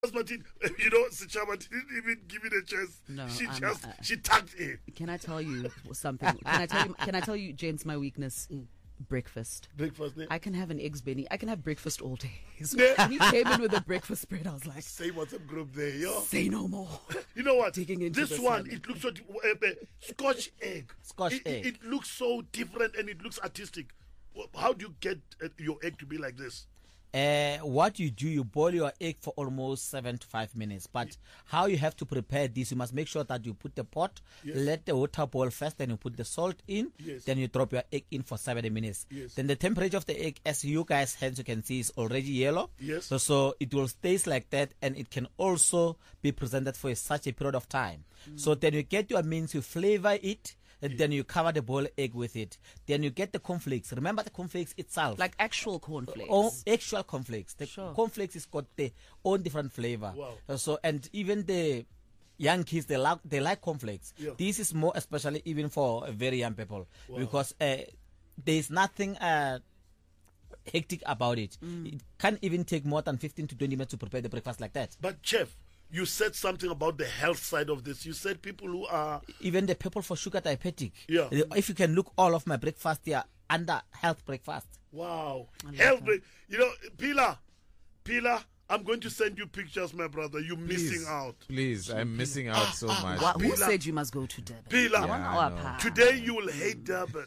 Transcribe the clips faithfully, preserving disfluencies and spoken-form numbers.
Martin, you know, Sechaba didn't even give it a chance. No, she I'm, just uh, she tucked in. Can I tell you something? Can I tell you? Can I tell you, James, my weakness? Mm. Breakfast. Breakfast. Ne? I can have an eggs benny. I can have breakfast all day. Ne? When he came in with a breakfast spread, I was like, same WhatsApp group there, yo. Say no more. You know what? Digging into this the one, salad. it looks so uh, uh, Scotch egg. Scotch it, egg. It, it looks so different and it looks artistic. How do you get uh, your egg to be like this? Uh, what you do, you boil your egg for almost seven to five minutes. But yeah. how you have to prepare this, you must make sure that you put the pot, yes. let the water boil first, then you put the salt in, yes. then you drop your egg in for seventy minutes. Yes. Then the temperature of the egg, as you guys, hence you can see, is already yellow. Yes. So, so it will stay like that, and it can also be presented for such a period of time. Mm. So then you get your means, you flavor it. And then you cover the boiled egg with it. Then you get the cornflakes. Remember the cornflakes itself. Like actual cornflakes. Oh, actual cornflakes. The sure. cornflakes is got their own different flavor. Wow. So, and even the young kids, they like, they like cornflakes. Yeah. This is more especially even for very young people. Wow. Because uh, there's nothing uh, hectic about it. Mm. It can't even take more than fifteen to twenty minutes to prepare the breakfast like that. But chef, you said something about the health side of this. You said people who are... Even the people for sugar diabetic. Yeah. If you can look all of my breakfast, they are under health breakfast. Wow. Health break. You know, Pilar, Pilar, I'm going to send you pictures, my brother. You're please, missing out. Please, I'm missing out so much. What, who Pilar, said you must go to Durban? Pilar, yeah, today you will hate Durban.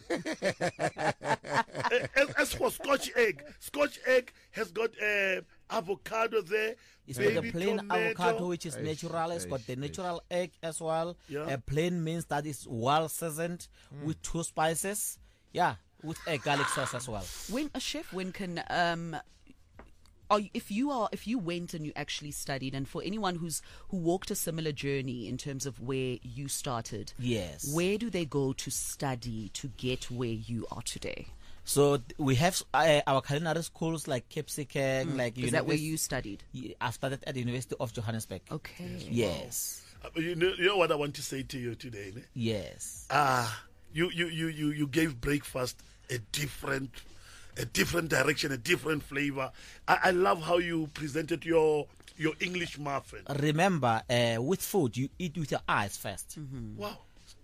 as, as for Scotch egg, Scotch egg has got uh, avocado there. It's baby got the plain tomato. avocado, which is Eish, natural. It's eish, got the eish. natural egg as well. Yeah. A plain means that is well seasoned Mm. with two spices. Yeah, with a garlic sauce as well. When a chef, when can um, are you, if you are if you went and you actually studied, and for anyone who's who walked a similar journey in terms of where you started, Yes. where do they go to study to get where you are today? So th- we have uh, our culinary schools like Capsicum, mm. like Is that where you studied? I started at the University of Johannesburg. Okay. Yes. Uh, you, know, you know what I want to say to you today? Ne? Yes. Ah, you, you, you, you, you gave breakfast a different, a different direction, a different flavor. I, I love how you presented your your English muffin. Remember, uh, with food, you eat with your eyes first. Mm-hmm. Wow.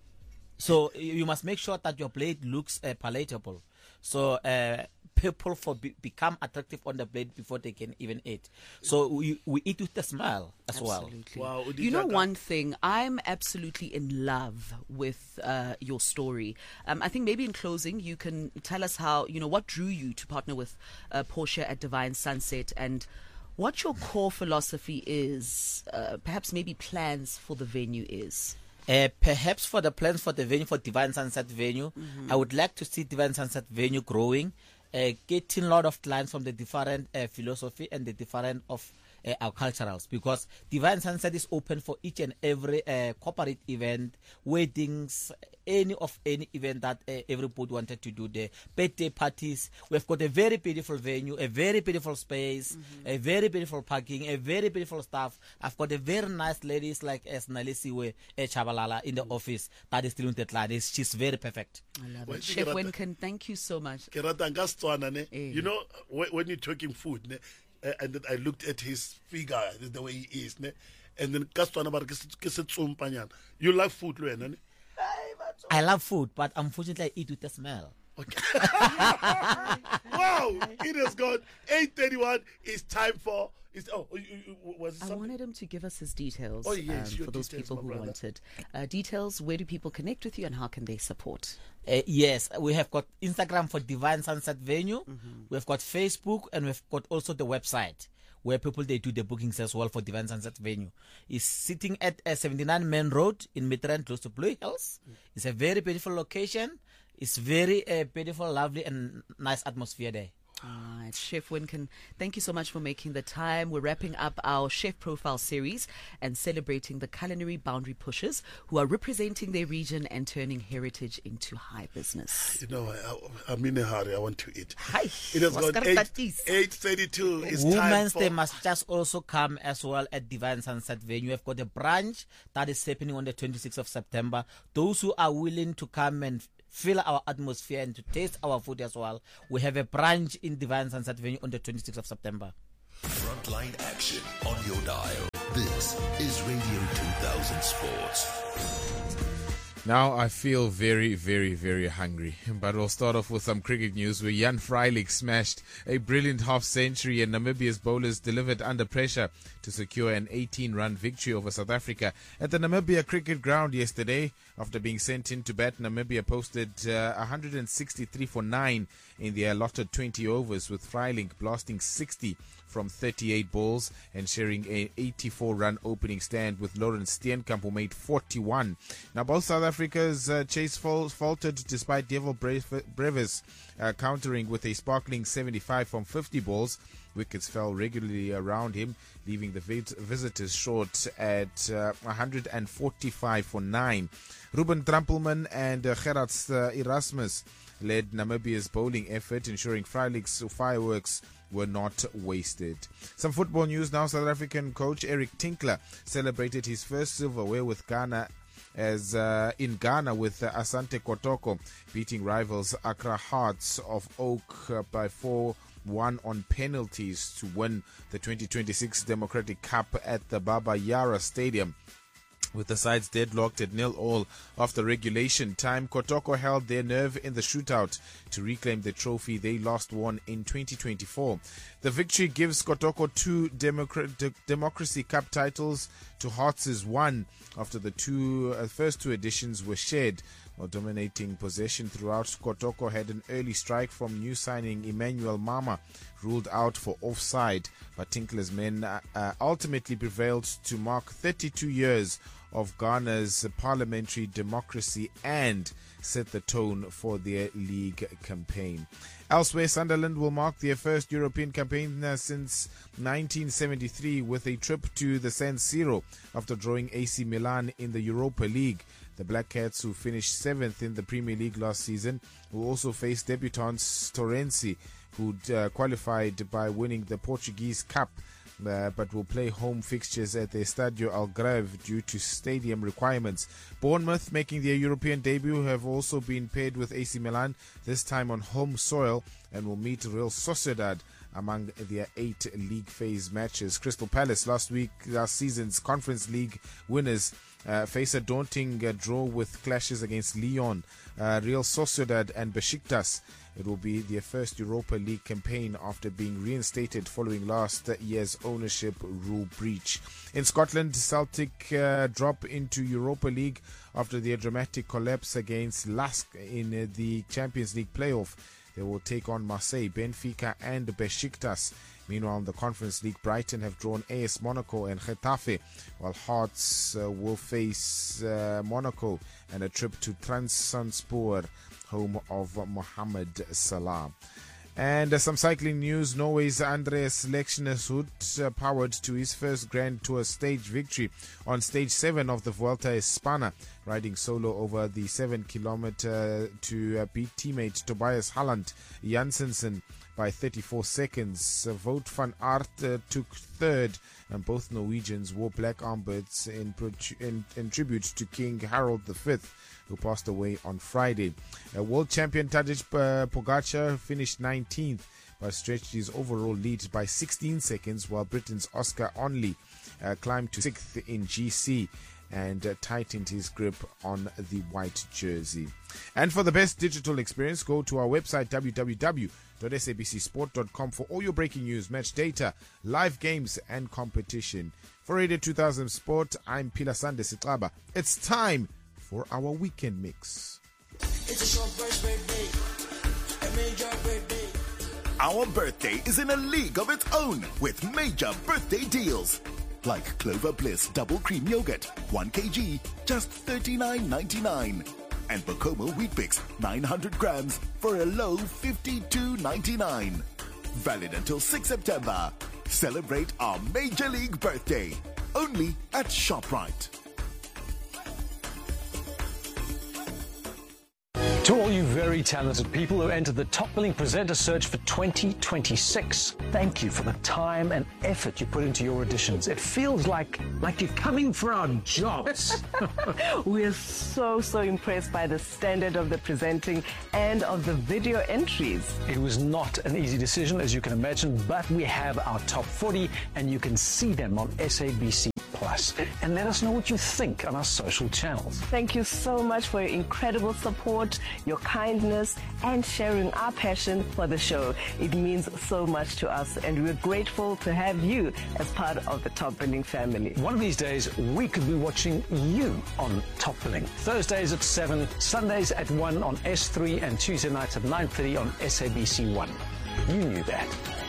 So you must make sure that your plate looks uh, palatable. So uh, people for be- become attractive on the plate before they can even eat. So we we eat with the smell as Absolutely. Wow. You know one thing, I'm absolutely in love with uh, your story. Um, I think maybe in closing, you can tell us how, you know, what drew you to partner with uh, Portia at Divine Sunset, and what your core philosophy is, uh, perhaps maybe plans for the venue is. Uh, perhaps for the plans for the venue, for Divine Sunset venue, mm-hmm. I would like to see Divine Sunset venue growing, uh, getting a lot of clients from the different uh, philosophy and the different of uh, our culturals, because Divine Sunset is open for each and every uh, corporate event, weddings, any of any event that uh, everybody wanted to do there, birthday parties. We've got a very beautiful venue, a very beautiful space, mm-hmm. a very beautiful parking, a very beautiful staff. I've got a very nice ladies like Esnalisiwe Chabalala in the mm-hmm. office that is doing the client. She's very perfect. I love it. Chef Winken, thank you so much. You know, when you're talking food, ne? Uh, and then I looked at his figure, the way he is, ne? And then you like food, ne? I love food, but unfortunately I eat with the smell. Okay. Wow, it has gone eight thirty-one. It's time for. It's, oh, was it I wanted him to give us his details. Oh, yes, um, for those details, people who brother. wanted uh, details. Where do people connect with you, and how can they support? Uh, yes, we have got Instagram for Divine Sunset Venue. Mm-hmm. We've got Facebook, and we've got also the website where people they do the bookings as well for Divine Sunset Venue. It's sitting at uh, seventy-nine Main Road in Midrand, close to Blue Hills. Mm. It's a very beautiful location. It's very uh, beautiful, lovely, and nice atmosphere there. All right, Chef Winken, thank you so much for making the time. We're wrapping up our Chef Profile series and celebrating the culinary boundary pushers who are representing their region and turning heritage into high business. You know, I, I'm in a hurry. I want to eat. Hi. It has got eight thirty-two. It's time Women's for... they must just also come as well at Divine Sunset Venue. We've got a branch that is happening on the twenty-sixth of September. Those who are willing to come and feel our atmosphere and to taste our food as well, we have a branch in Divine Sunset Venue on the twenty-sixth of September. Frontline action on your dial. This is Radio two thousand Sports. Now I feel very, very, very hungry. But we'll start off with some cricket news where Jan Freilich smashed a brilliant half-century and Namibia's bowlers delivered under pressure to secure an eighteen-run victory over South Africa at the Namibia Cricket Ground yesterday. After being sent in to bat, Namibia posted uh, one hundred sixty-three for nine in the allotted twenty overs, with Freilich blasting sixty from thirty-eight balls and sharing an eighty-four-run opening stand with Lawrence Steenkamp, who made forty-one. Now, both South Africa's uh, chase fal- faltered despite Devil Brevis uh, countering with a sparkling seventy-five from fifty balls. Wickets fell regularly around him, leaving the vis- visitors short at uh, one hundred forty-five for nine. Ruben Trampelman and uh, Gerard uh, Erasmus led Namibia's bowling effort, ensuring Freilich's fireworks were not wasted. Some football news now. South African coach Eric Tinkler celebrated his first silverware with Ghana as uh, in Ghana with uh, Asante Kotoko beating rivals Accra Hearts of Oak uh, by four one on penalties to win the twenty twenty-six Democratic Cup at the Baba Yara Stadium. With the sides deadlocked at nil all after regulation time, Kotoko held their nerve in the shootout to reclaim the trophy they last won in twenty twenty-four. The victory gives Kotoko two Democra- De- Democracy Cup titles to Hearts' one after the two uh, first two editions were shared. While dominating possession throughout, Kotoko had an early strike from new signing Emmanuel Mama, ruled out for offside, but Tinkler's men uh, uh, ultimately prevailed to mark thirty-two years of Ghana's parliamentary democracy and set the tone for their league campaign. Elsewhere, Sunderland will mark their first European campaign uh, since nineteen seventy-three with a trip to the San Siro after drawing A C Milan in the Europa League. The Black Cats, who finished seventh in the Premier League last season, will also face debutants Torrense, who uh, qualified by winning the Portuguese Cup, uh, but will play home fixtures at the Estadio Algarve due to stadium requirements. Bournemouth, making their European debut, have also been paired with A C Milan, this time on home soil, and will meet Real Sociedad among their eight league phase matches. Crystal Palace, last week, last season's Conference League winners, uh, face a daunting uh, draw with clashes against Lyon, uh, Real Sociedad and Besiktas. It will be their first Europa League campaign after being reinstated following last year's ownership rule breach. In Scotland, Celtic uh, drop into Europa League after their dramatic collapse against Lask in uh, the Champions League playoff. They will take on Marseille, Benfica and Besiktas. Meanwhile, in the Conference League, Brighton have drawn A S Monaco and Getafe, while Hearts uh, will face uh, Monaco and a trip to Trabzonspor, home of Mohamed Salah. And uh, some cycling news. Norway's Andreas Leksneshout uh, powered to his first Grand Tour stage victory on stage seven of the Vuelta a España, riding solo over the seven kilometer to uh, beat teammate Tobias Halland Jansensen by thirty-four seconds. Uh, Wout van Aert uh, took third, and both Norwegians wore black armbands in, in, in tribute to King Harold the Fifth, who passed away on Friday. Uh, world champion Tadej uh, Pogacar finished nineteenth, but stretched his overall lead by sixteen seconds, while Britain's Oscar Onley uh, climbed to sixth in G C and uh, tightened his grip on the white jersey. And for the best digital experience, go to our website w w w dot s a b c sport dot com for all your breaking news, match data, live games and competition. For Radio two thousand Sport, I'm Pila Sande Sitlaba. It's time for our weekend mix. It's a short birthday, a major birthday. Our birthday is in a league of its own with major birthday deals. Like Clover Bliss Double Cream Yogurt, one kilogram, just thirty-nine ninety-nine. And Bacomo Wheat Bix, nine hundred grams for a low fifty-two ninety-nine. Valid until sixth September. Celebrate our Major League birthday. Only at ShopRite. To all you very talented people who entered the Top Billing Presenter Search for twenty twenty-six, thank you for the time and effort you put into your auditions. It feels like like you're coming for our jobs. We're so, so impressed by the standard of the presenting and of the video entries. It was not an easy decision, as you can imagine, but we have our top forty, and you can see them on S A B C Plus. And let us know what you think on our social channels. Thank you so much for your incredible support, your kindness, and sharing our passion for the show. It means so much to us, and we're grateful to have you as part of the Top Billing family. One of these days, we could be watching you on Top Billing. Thursdays at seven, Sundays at one on S three, and Tuesday nights at nine thirty on S A B C one. You knew that.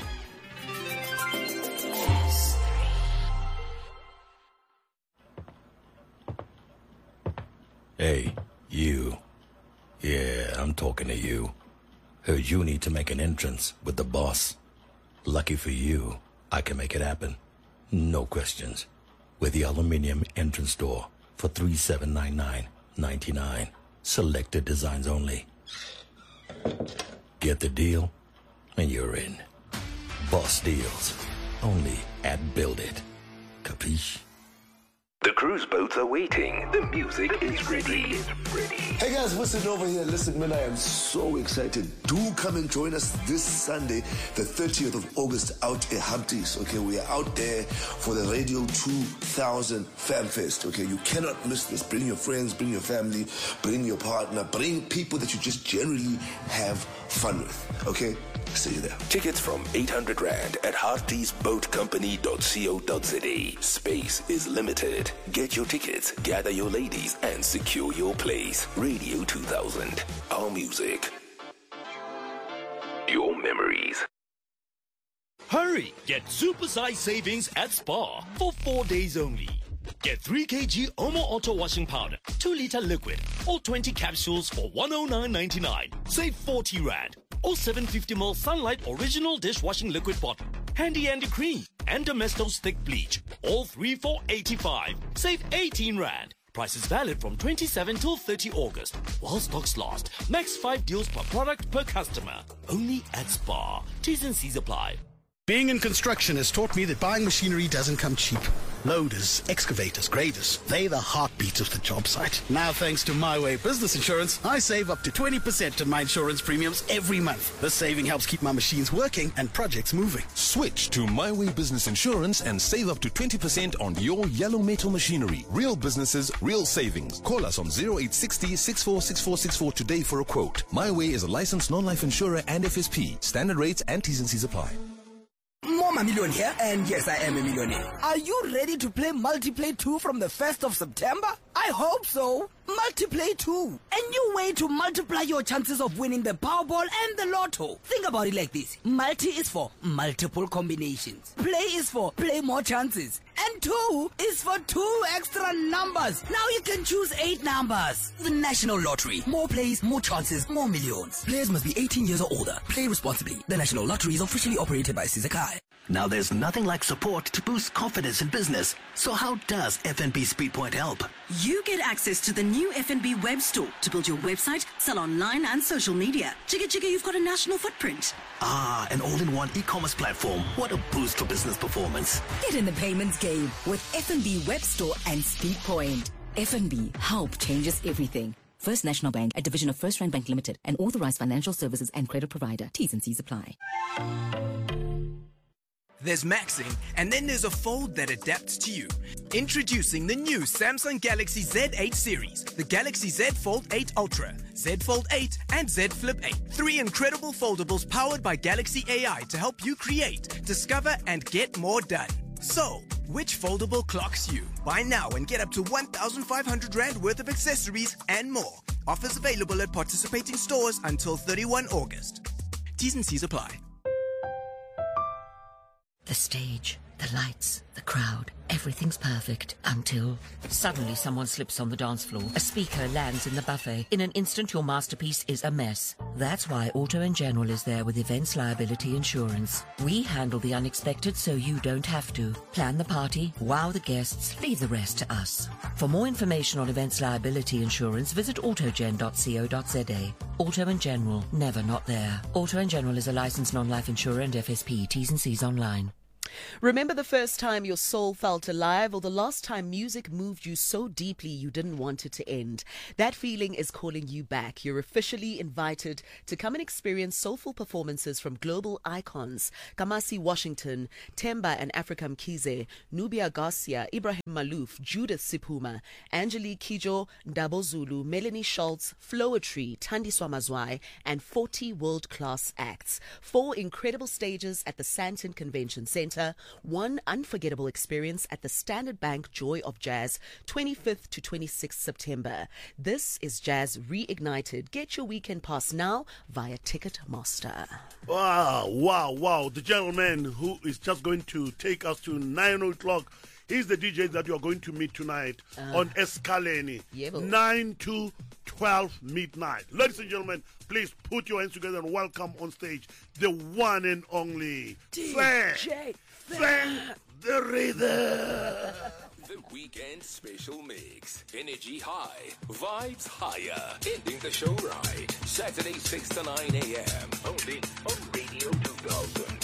Hey, you. Yeah, I'm talking to you. Heard you need to make an entrance with the boss. Lucky for you, I can make it happen. No questions. With the aluminium entrance door for three seven nine nine ninety-nine. Selected designs only. Get the deal, and you're in. Boss deals. Only at Build It. Capiche? The cruise boats are waiting. The music is ready. ready. Hey guys, listen over here. Listen, man, I am so excited. Do come and join us this Sunday, the thirtieth of August, out at Humpties. Okay, we are out there for the Radio two thousand Fan Fest. Okay, you cannot miss this. Bring your friends, bring your family, bring your partner, bring people that you just generally have fun with. Okay, see you there. Tickets from eight hundred rand at harties boat company dot co dot za. Space is limited. Get your tickets, gather your ladies, and secure your place. Radio two thousand. Our music. Your memories. Hurry! Get supersized savings at Spar for four days only. Get three kilograms Omo Auto Washing Powder, two liter liquid, or twenty capsules for one oh nine ninety-nine. Save forty rand. Or seven hundred fifty milliliters Sunlight Original Dishwashing Liquid Bottle, Handy Andy Cream, and Domestos Thick Bleach. All three for eighty-five. Save eighteen rand. Price is valid from twenty-seventh till thirtieth August. While stocks last. Max five deals per product per customer. Only at Spar. T's and C's apply. Being in construction has taught me that buying machinery doesn't come cheap. Loaders, excavators, graders, they're the heartbeat of the job site. Now, thanks to My Way Business Insurance, I save up to twenty percent on my insurance premiums every month. This saving helps keep my machines working and projects moving. Switch to My Way Business Insurance and save up to twenty percent on your yellow metal machinery. Real businesses, real savings. Call us on zero eight six zero, six four six four six four today for a quote. My Way is a licensed non-life insurer and F S P. Standard rates and T's and C's apply. Mama Million here, and yes, I am a millionaire. Are you ready to play Multiplay two from the first of September? I hope so. Multiplay two. A new way to multiply your chances of winning the Powerball and the Lotto. Think about it like this. Multi is for multiple combinations. Play is for play more chances. And two is for two extra numbers. Now you can choose eight numbers. The National Lottery. More plays, more chances, more millions. Players must be eighteen years or older. Play responsibly. The National Lottery is officially operated by Sizakai. Now there's nothing like support to boost confidence in business. So how does F N B Speedpoint help? You get access to the new F N B web store to build your website, sell online and social media. Jigga jigga, you've got a national footprint. Ah, an all-in-one e-commerce platform. What a boost for business performance. Get in the payments game with F N B web store and Speedpoint. F N B, help changes everything. First National Bank, a division of First Rand Bank Limited, an authorized financial services and credit provider. T's and C's apply. There's maxing, and then there's a fold that adapts to you. Introducing the new Samsung Galaxy Z eight series, the Galaxy Z Fold eight Ultra, Z Fold eight, and Z Flip eight. Three incredible foldables powered by Galaxy A I to help you create, discover, and get more done. So, which foldable clocks you? Buy now and get up to one thousand five hundred rand worth of accessories and more. Offers available at participating stores until thirty-first August. T's and C's apply. The stage, the lights, the crowd. everything's perfect until suddenly someone slips on the dance floor. A speaker lands in the buffet. In an instant, your masterpiece is a mess. That's why Auto and General is there with Events Liability Insurance. We handle the unexpected so you don't have to. Plan the party, wow the guests, leave the rest to us. For more information on Events Liability Insurance, visit autogen dot co dot za. Auto and General, never not there. Auto and General is a licensed non-life insurer and F S P. T's and C's online. Remember the first time your soul felt alive, or the last time music moved you so deeply you didn't want it to end? That feeling is calling you back. You're officially invited to come and experience soulful performances from global icons Kamasi Washington, Temba and Africa Mkhize, Nubia Garcia, Ibrahim Malouf, Judith Sipuma, Angelique Kijo, Ndabo Zulu, Melanie Schultz, Floetry, Thandiswa Mazwai, and forty world-class acts. Four incredible stages at the Sandton Convention Centre. One unforgettable experience at the Standard Bank Joy of Jazz, twenty-fifth to twenty-sixth September. This is Jazz Reignited. Get your weekend pass now via Ticketmaster. Wow, wow, wow. The gentleman who is just going to take us to nine o'clock. He's the D J that you are going to meet tonight uh, on Escaleni. Yeah, nine to twelve midnight. Ladies and gentlemen, please put your hands together and welcome on stage the one and only D J Fang the Rhythm. The weekend special mix. Energy high, vibes higher. Ending the show right. Saturday six to nine a.m. Only on Radio two thousand.